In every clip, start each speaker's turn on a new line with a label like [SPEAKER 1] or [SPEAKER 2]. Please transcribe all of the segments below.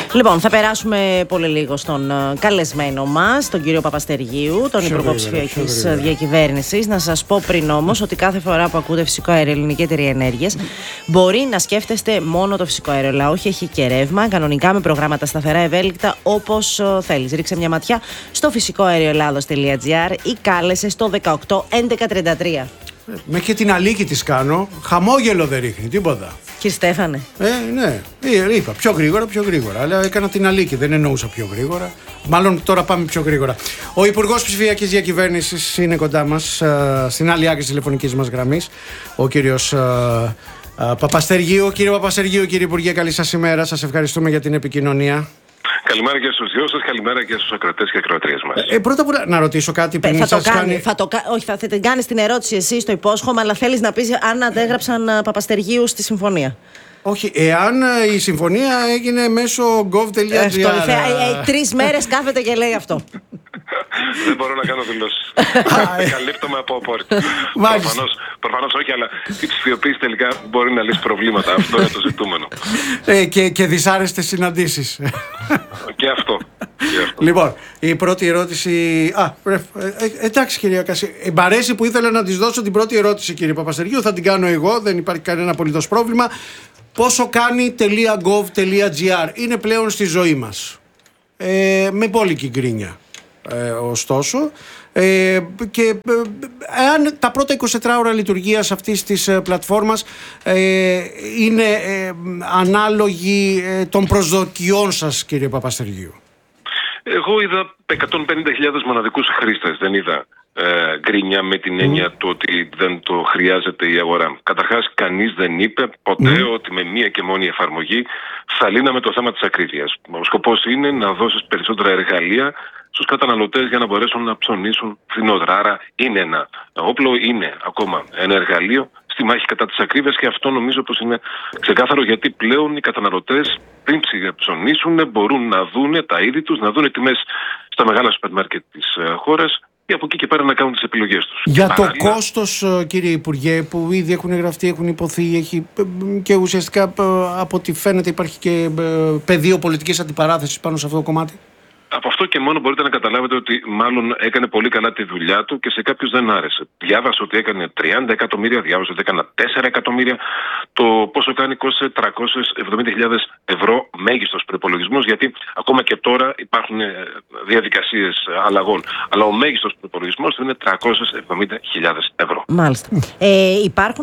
[SPEAKER 1] Λοιπόν, θα περάσουμε πολύ λίγο στον καλεσμένο μας, τον κύριο Παπαστεργίου, τον Υπουργό Ψηφιακής Διακυβέρνησης. Να σας πω πριν όμως ότι κάθε φορά που ακούτε φυσικό αέριο, Ελληνική Εταιρεία Ενέργειας, μπορεί να σκέφτεστε μόνο το φυσικό αέριο, αλλά όχι, έχει και ρεύμα, κανονικά με προγράμματα σταθερά, ευέλικτα, όπως θέλεις. Ρίξε μια ματιά στο φυσικοαερioελλάδος.gr ή κάλεσε στο 18 1133.
[SPEAKER 2] Με και την αλήκη της κάνω, χαμόγελο δεν ρίχνει, τίποτα.
[SPEAKER 1] Κύριε Στέφανε.
[SPEAKER 2] Ναι, είπα πιο γρήγορα, αλλά έκανα την αλήκη, δεν εννοούσα πιο γρήγορα. Μάλλον τώρα πάμε πιο γρήγορα. Ο Υπουργός Ψηφιακής Διακυβέρνησης είναι κοντά μας, στην άλλη άκρη της τηλεφωνικής μας γραμμής, ο κύριος Παπαστεργίου. Κύριε Παπαστεργίου, κύριε Υπουργέ, καλή σας ημέρα, σας ευχαριστούμε για την επικοινωνία.
[SPEAKER 3] Καλημέρα και στους δυο σας, καλημέρα και στους ακροατές και ακροατρίες μας.
[SPEAKER 2] Πρώτα απ' όλα να ρωτήσω κάτι πριν σας κάνει.
[SPEAKER 1] Όχι, θα την κάνεις την ερώτηση εσύ στο υπόσχομαι, αλλά θέλεις να πεις αν αντέγραψαν Παπαστεργίου στη συμφωνία.
[SPEAKER 2] Όχι, εάν η συμφωνία έγινε μέσω gov.gr.
[SPEAKER 1] 3 μέρες κάθεται και λέει αυτό.
[SPEAKER 3] Δεν μπορώ να κάνω δηλώσεις. Καλύπτομαι από απόρριτα. Προφανώς όχι, αλλά η ψηφιοποίηση τελικά μπορεί να λύσει προβλήματα. Αυτό είναι το ζητούμενο.
[SPEAKER 2] Και δυσάρεστες συναντήσεις.
[SPEAKER 3] Και αυτό.
[SPEAKER 2] Λοιπόν, η πρώτη ερώτηση. Εντάξει, κυρία Κασί. Μ' αρέσει που ήθελα να της δώσω την πρώτη ερώτηση, κύριε Παπαστεργίου. Θα την κάνω εγώ, δεν υπάρχει κανένα απολύτως πρόβλημα. Πόσο κάνει .gov.gr είναι πλέον στη ζωή μας. Με μπόλικη γκρίνια. Ωστόσο, και αν τα πρώτα 24 ώρα λειτουργίας αυτής της πλατφόρμας είναι ανάλογη των προσδοκιών σας, κύριε Παπαστεργίου.
[SPEAKER 3] Εγώ είδα 150.000 μοναδικούς χρήστες, δεν είδα γκρίνια με την έννοια του ότι δεν το χρειάζεται η αγορά. Καταρχάς, κανείς δεν είπε ποτέ ότι με μία και μόνη εφαρμογή θα λύναμε το θέμα της ακρίβειας. Ο σκοπός είναι να δώσεις περισσότερα εργαλεία στους καταναλωτές για να μπορέσουν να ψωνίσουν φθηνότερα. Άρα είναι ένα όπλο, είναι ακόμα ένα εργαλείο στη μάχη κατά της ακρίβειας, και αυτό νομίζω πως είναι ξεκάθαρο, γιατί πλέον οι καταναλωτές πριν ψωνίσουν μπορούν να δούνε τα είδη τους, να δούνε τιμές στα μεγάλα σούπερ μάρκετ της χώρας και από εκεί και πέρα να κάνουν τις επιλογές τους.
[SPEAKER 2] Για το κόστος, κύριε Υπουργέ, που ήδη έχουν γραφτεί, έχουν υποθεί, και ουσιαστικά από ό,τι φαίνεται υπάρχει και πεδίο πολιτικής αντιπαράθεσης πάνω σε αυτό το κομμάτι.
[SPEAKER 3] Από αυτό και μόνο μπορείτε να καταλάβετε ότι μάλλον έκανε πολύ καλά τη δουλειά του και σε κάποιους δεν άρεσε. Διάβασε ότι έκανε 30 εκατομμύρια, διάβασε ότι έκανε 4 εκατομμύρια. Το πόσο κάνει κόστησε 370.000 ευρώ μέγιστος προϋπολογισμός, γιατί ακόμα και τώρα υπάρχουν διαδικασίες αλλαγών. Αλλά ο μέγιστος προϋπολογισμός είναι 370.000 ευρώ.
[SPEAKER 1] Μάλιστα. Υπάρχουν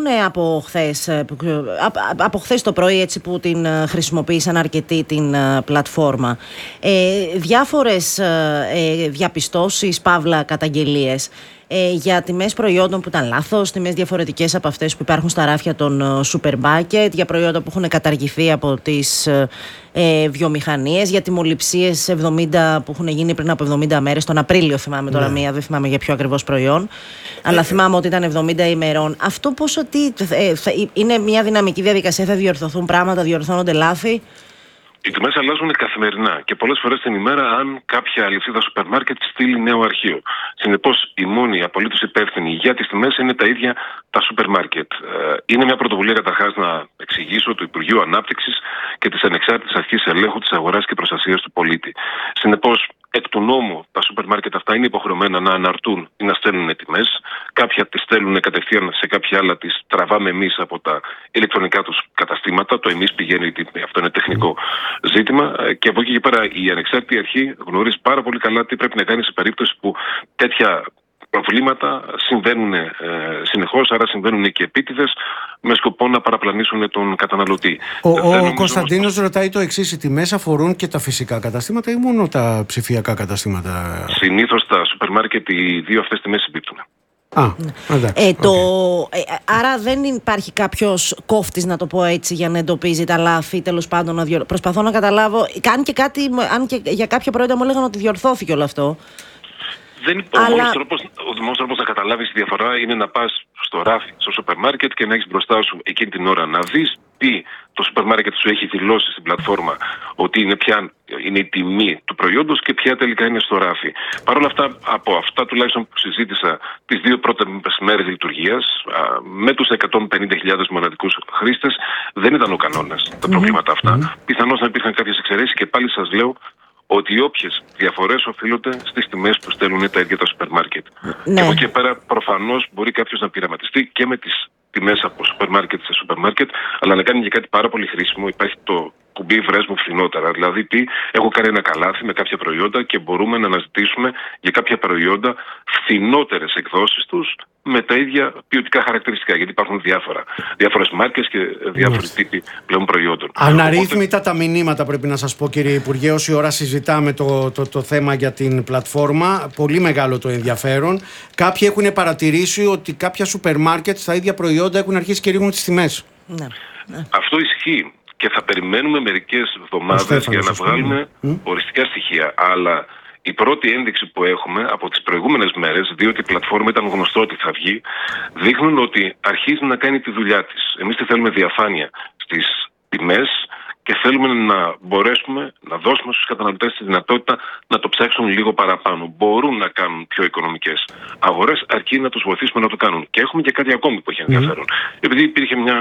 [SPEAKER 1] από χθες το πρωί, έτσι που την χρησιμοποίησαν αρκετοί την πλατφόρμα, διάφορες διαπιστώσεις, παύλα καταγγελίες για τιμές προϊόντων που ήταν λάθος, τιμές διαφορετικές από αυτές που υπάρχουν στα ράφια των σούπερ μάρκετ, για προϊόντα που έχουν καταργηθεί από τις βιομηχανίες, για τιμοληψίες 70 που έχουν γίνει πριν από 70 μέρες, τον Απρίλιο θυμάμαι τώρα μία, δεν θυμάμαι για ποιο ακριβώς προϊόν, αλλά θυμάμαι ότι ήταν 70 ημερών. Αυτό πόσο είναι μια δυναμική διαδικασία, θα διορθωθούν πράγματα, διορθώνονται λάθη?
[SPEAKER 3] Οι τιμές αλλάζουν καθημερινά και πολλές φορές την ημέρα, αν κάποια αλυσίδα σούπερ μάρκετ στείλει νέο αρχείο. Συνεπώς, οι μόνοι απολύτως υπεύθυνοι για τις τιμές είναι τα ίδια τα σούπερ μάρκετ. Είναι μια πρωτοβουλία, καταρχάς, να εξηγήσω, του Υπουργείου Ανάπτυξης και της Ανεξάρτητης Αρχής Ελέγχου της Αγοράς και Προστασίας του Πολίτη. Συνεπώς, εκ του νόμου, τα σούπερ μάρκετ αυτά είναι υποχρεωμένα να αναρτούν ή να στέλνουν τιμές. Κάποια τις στέλνουν κατευθείαν, σε κάποια άλλα τις τραβάμε εμείς από τα ηλεκτρονικά τους καταστήματα. Το εμείς πηγαίνει, αυτό είναι τεχνικό ζήτημα. Και από εκεί και πέρα η Ανεξάρτητη Αρχή γνωρίζει πάρα πολύ καλά τι πρέπει να κάνει σε περίπτωση που τέτοια προβλήματα συμβαίνουν συνεχώς, άρα συμβαίνουν και επίτηδες, με σκοπό να παραπλανήσουν τον καταναλωτή.
[SPEAKER 2] Ο Κωνσταντίνος ρωτάει το εξής: οι τιμές αφορούν και τα φυσικά καταστήματα ή μόνο τα ψηφιακά καταστήματα?
[SPEAKER 3] Συνήθως τα σούπερ μάρκετ οι δύο αυτές τιμές συμπίπτουν.
[SPEAKER 1] Άρα δεν υπάρχει κάποιος κόφτης, να το πω έτσι, για να εντοπίζει τα λάθη, τέλος πάντων προσπαθώ να καταλάβω. Κάνει και κάτι, αν και για κάποια προϊόντα μου έλεγαν ότι διορθώθηκε όλο αυτό.
[SPEAKER 3] Ο μόνος τρόπος να καταλάβεις τη διαφορά είναι να πας στο ράφι, στο σούπερ μάρκετ, και να έχεις μπροστά σου εκείνη την ώρα να δεις τι το σούπερ μάρκετ σου έχει δηλώσει στην πλατφόρμα ότι ποια είναι η τιμή του προϊόντος και ποια τελικά είναι στο ράφι. Παρ' όλα αυτά, από αυτά τουλάχιστον που συζήτησα τις 2 πρώτες μέρες λειτουργίας, με τους 150.000 μοναδικούς χρήστες, δεν ήταν ο κανόνας τα προβλήματα αυτά. Πιθανώς να υπήρχαν κάποιες εξαιρέσεις και πάλι σας λέω ότι οι όποιες διαφορές οφείλονται στις τιμές που στέλνουν τα ίδια τα σούπερ μάρκετ. Και από εκεί πέρα προφανώς μπορεί κάποιος να πειραματιστεί και με τις τιμές από σούπερ μάρκετ σε σούπερ μάρκετ, αλλά να κάνει και κάτι πάρα πολύ χρήσιμο. Υπάρχει το κουμπί βρες μου φθηνότερα. Δηλαδή, έχω κάνει ένα καλάθι με κάποια προϊόντα και μπορούμε να αναζητήσουμε για κάποια προϊόντα φθηνότερες εκδόσεις τους με τα ίδια ποιοτικά χαρακτηριστικά. Γιατί υπάρχουν διάφορες μάρκες και διάφοροι τύποι πλέον προϊόντων.
[SPEAKER 2] Αναρρύθμιτα τα μηνύματα, πρέπει να σας πω, κύριε Υπουργέ, όση ώρα συζητάμε το θέμα για την πλατφόρμα. Πολύ μεγάλο το ενδιαφέρον. Κάποιοι έχουν παρατηρήσει ότι κάποια σούπερ μάρκετ στα ίδια προϊόντα έχουν αρχίσει και ρίχνουν τις τιμές.
[SPEAKER 1] Ναι.
[SPEAKER 3] Αυτό ισχύει. Και θα περιμένουμε μερικές εβδομάδες για να βγάλουμε οριστικά στοιχεία. Αλλά η πρώτη ένδειξη που έχουμε από τις προηγούμενες μέρες, διότι η πλατφόρμα ήταν γνωστό ότι θα βγει, δείχνουν ότι αρχίζει να κάνει τη δουλειά της. Εμείς θέλουμε διαφάνεια στις τιμές και θέλουμε να μπορέσουμε να δώσουμε στους καταναλωτές τη δυνατότητα να το ψάξουν λίγο παραπάνω. Μπορούν να κάνουν πιο οικονομικές αγορές, αρκεί να τους βοηθήσουμε να το κάνουν. Και έχουμε και κάτι ακόμη που έχει ενδιαφέρον. Επειδή υπήρχε μια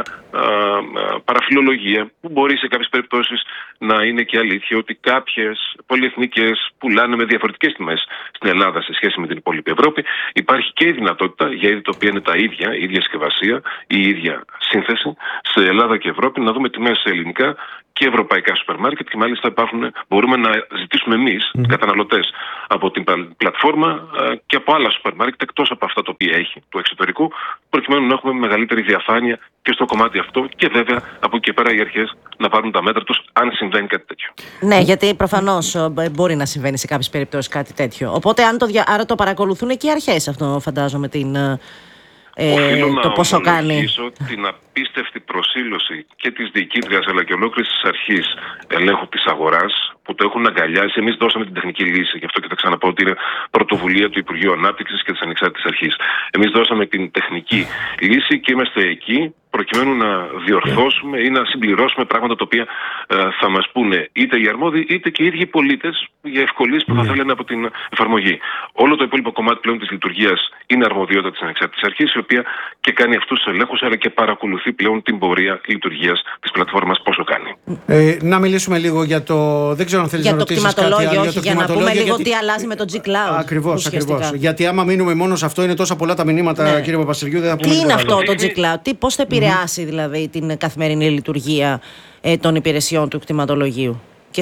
[SPEAKER 3] παραφιλολογία που μπορεί σε κάποιες περιπτώσεις να είναι και αλήθεια, ότι κάποιες πολυεθνικές πουλάνε με διαφορετικές τιμές στην Ελλάδα σε σχέση με την υπόλοιπη Ευρώπη, υπάρχει και η δυνατότητα για είδη τα οποία είναι τα ίδια, η ίδια συσκευασία, η ίδια σύνθεση σε Ελλάδα και Ευρώπη, να δούμε τιμές σε ελληνικά και ευρωπαϊκά σούπερ μάρκετ, και μάλιστα μπορούμε να ζητήσουμε εμείς, οι καταναλωτές, από την πλατφόρμα και από άλλα σούπερ μάρκετ, εκτός από αυτά τα οποία έχει του εξωτερικού, προκειμένου να έχουμε μεγαλύτερη διαφάνεια και στο κομμάτι αυτό, και βέβαια από εκεί και πέρα οι αρχές να πάρουν τα μέτρα τους αν συμβαίνει κάτι τέτοιο.
[SPEAKER 1] Ναι, γιατί προφανώς μπορεί να συμβαίνει σε κάποιες περιπτώσεις κάτι τέτοιο. Οπότε άρα το παρακολουθούν και οι αρχές αυτό, φαντάζομαι, το πόσο κάνει.
[SPEAKER 3] Οφείλω να την απίστευτη προσήλωση και της διοικήτριας αλλά και ολόκληρης της αρχής ελέγχου της αγοράς, που το έχουν αγκαλιάσει. Εμείς δώσαμε την τεχνική λύση, γι' αυτό και θα ξαναπώ ότι είναι πρωτοβουλία του Υπουργείου Ανάπτυξης και της Ανεξάρτητης Αρχής. Εμείς δώσαμε την τεχνική λύση και είμαστε εκεί προκειμένου να διορθώσουμε ή να συμπληρώσουμε πράγματα τα οποία θα μας πούνε είτε οι αρμόδιοι είτε και οι ίδιοι πολίτες για ευκολίες που θα θέλουν από την εφαρμογή. Όλο το υπόλοιπο κομμάτι πλέον της λειτουργίας είναι αρμοδιότητα της Ανεξάρτητης Αρχής, η οποία και κάνει αυτούς τους ελέγχους, αλλά και παρακολουθεί πλέον την πορεία λειτουργίας της πλατφόρμας, πόσο κάνει.
[SPEAKER 2] Να μιλήσουμε λίγο για το. Δεν ξέρω αν θέλεις να ρωτήσεις κάτι άλλο.
[SPEAKER 1] Για να πούμε λίγο τι αλλάζει με το G-Cloud.
[SPEAKER 2] Ακριβώς. Γιατί άμα μείνουμε μόνο σε αυτό, είναι τόσα πολλά τα μηνύματα, κύριε Παπαστεριού, δεν θα πούμε.
[SPEAKER 1] Τι είναι αυτό το G-Cloud, πώς θα επηρεάσει δηλαδή την καθημερινή λειτουργία των υπηρεσιών του κτηματολογίου?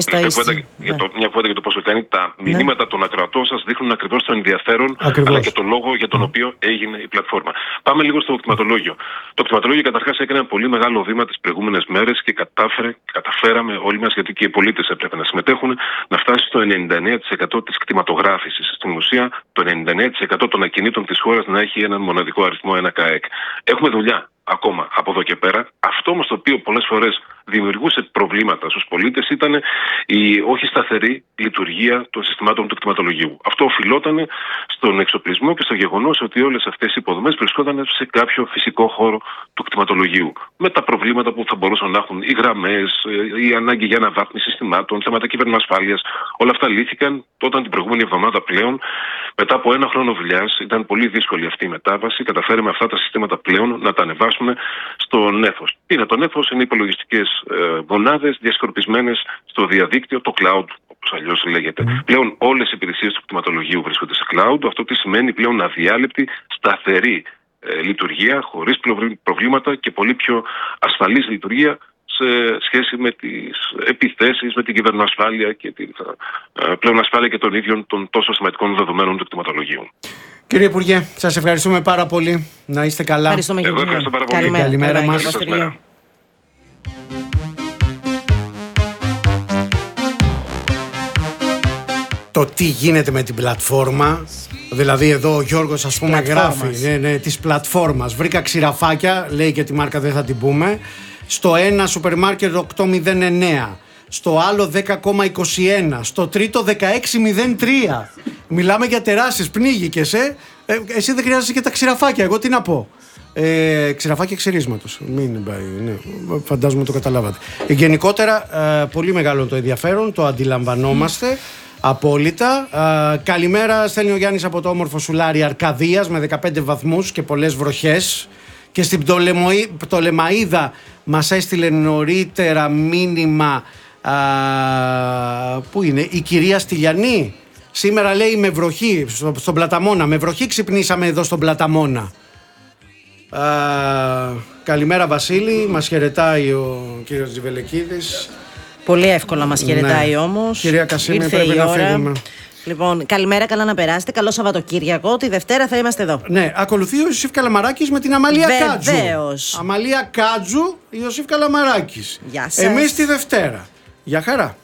[SPEAKER 3] Μια κουβέντα για το πόσο κάνει. Τα μηνύματα των ακροατών σας δείχνουν ακριβώς το ενδιαφέρον, αλλά και τον λόγο για τον οποίο έγινε η πλατφόρμα. Πάμε λίγο στο κτηματολόγιο. Το κτηματολόγιο καταρχάς έκανε ένα πολύ μεγάλο βήμα τις προηγούμενες μέρες και καταφέραμε όλοι μας, γιατί και οι πολίτες έπρεπε να συμμετέχουν, να φτάσει στο 99% της κτηματογράφησης. Στην ουσία, το 99% των ακινήτων της χώρας να έχει έναν μοναδικό αριθμό, ένα ΚΑΕΚ. Έχουμε δουλειά ακόμα από εδώ και πέρα. Αυτό όμως το οποίο πολλές φορές δημιουργούσε προβλήματα στους πολίτες ήταν η όχι σταθερή λειτουργία των συστημάτων του κτηματολογίου. Αυτό οφειλόταν στον εξοπλισμό και στο γεγονός ότι όλες αυτές οι υποδομές βρισκόταν σε κάποιο φυσικό χώρο του κτηματολογίου. Με τα προβλήματα που θα μπορούσαν να έχουν οι γραμμές, η ανάγκη για αναβάθμιση συστημάτων, θέματα κυβερνοασφάλειας. Όλα αυτά λύθηκαν όταν την προηγούμενη εβδομάδα πλέον, μετά από ένα χρόνο δουλειάς, ήταν πολύ δύσκολη αυτή η μετάβαση. Καταφέραμε αυτά τα συστήματα πλέον να τα ανεβάσουμε στο νέφος. Τι είναι το νέφος? Είναι υπολογιστικές μονάδες διασκορπισμένες στο διαδίκτυο, το cloud, όπως αλλιώς λέγεται. Πλέον όλες οι υπηρεσίες του κτηματολογίου βρίσκονται σε cloud. Αυτό τι σημαίνει? Πλέον αδιάλειπτη, σταθερή λειτουργία, χωρίς προβλήματα και πολύ πιο ασφαλής λειτουργία σε σχέση με τις επιθέσεις, με την κυβερνοασφάλεια και την πλέον ασφάλεια και των ίδιων των τόσο σημαντικών δεδομένων του κτηματολογίου.
[SPEAKER 2] Κύριε Υπουργέ, σας ευχαριστούμε πάρα πολύ. Να είστε καλά.
[SPEAKER 3] Εγώ ευχαριστώ πάρα πολύ.
[SPEAKER 2] Καλημέρα μας. Το τι γίνεται με την πλατφόρμα, δηλαδή εδώ ο Γιώργος ας πούμε γράφει της πλατφόρμας. Βρήκα ξηραφάκια, λέει και τη μάρκα δεν θα την πούμε. Στο ένα σούπερ μάρκετ 8,09, στο άλλο 10,21, στο τρίτο 16,03. Μιλάμε για τεράστιες πνίγικες, Εσύ δεν χρειάζεσαι και τα ξηραφάκια, εγώ τι να πω. Ξηραφάκια ξυρίσματος. Μην πάει, ναι, φαντάζομαι το καταλάβατε. Γενικότερα, πολύ μεγάλο το ενδιαφέρον, το αντιλαμβανόμαστε απόλυτα. Καλημέρα, στέλνει ο Γιάννης από το όμορφο Σουλάρι Αρκαδίας με 15 βαθμούς και πολλές βροχές. Και στην Πτολεμαΐδα μας έστειλε νωρίτερα μήνυμα. Πού είναι, η κυρία Στυλιανή. Σήμερα λέει με βροχή στον Πλαταμόνα. Με βροχή ξυπνήσαμε εδώ στον Πλαταμόνα. Καλημέρα Βασίλη. Μας χαιρετάει ο κύριος Τζιβελεκίδης.
[SPEAKER 1] Πολύ εύκολα μας χαιρετάει, ναι. Όμως
[SPEAKER 2] κυρία Κασίμη, πρέπει να φύγουμε.
[SPEAKER 1] Λοιπόν, καλημέρα, καλά να περάσετε. Καλό Σαββατοκύριακο. Τη Δευτέρα θα είμαστε εδώ.
[SPEAKER 2] Ναι, ακολουθεί ο Ιωσήφ Καλαμαράκης με την Αμαλία Κάτζου.
[SPEAKER 1] Βεβαίως.
[SPEAKER 2] Αμαλία Κάτζου, Ιωσήφ Καλαμαράκης.
[SPEAKER 1] Γεια σας.
[SPEAKER 2] Εμείς τη Δευτέρα. Γεια χαρά.